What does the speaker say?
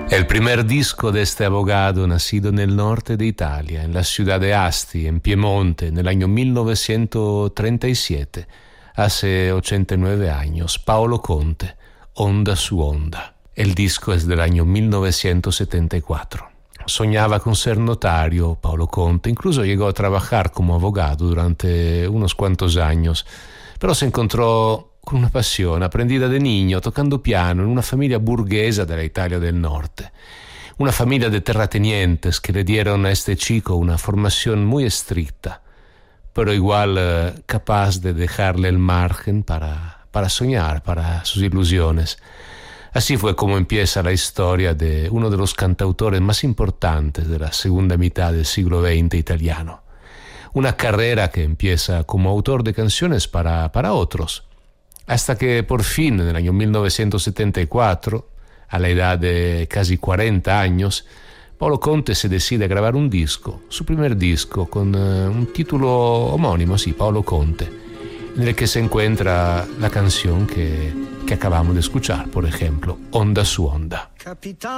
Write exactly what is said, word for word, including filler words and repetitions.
El primer disco de este abogado nacido en el norte de Italia, en la ciudad de Asti, en Piemonte, en el año mil novecientos treinta y siete, hace ochenta y nueve años, Paolo Conte, Onda su Onda. El disco es del año mil novecientos setenta y cuatro. Soñaba con ser notario, Paolo Conte, incluso llegó a trabajar como abogado durante unos cuantos años, pero se encontró con una pasión aprendida de niño tocando piano en una familia burguesa de la Italia del Norte. Una familia de terratenientes que le dieron a este chico una formación muy estricta, pero igual eh, capaz de dejarle el margen para, para soñar, para sus ilusiones. Así fue como empieza la historia de uno de los cantautores más importantes de la segunda mitad del siglo veinte italiano. Una carrera que empieza como autor de canciones para, para otros, hasta que por fin, en el año mil novecientos setenta y cuatro, a la edad de casi cuarenta años, Paolo Conte se decide a grabar un disco, su primer disco, con uh, un título homónimo, sí, Paolo Conte, en el que se encuentra la canción que, que acabamos de escuchar, por ejemplo, Onda su Onda. Capitano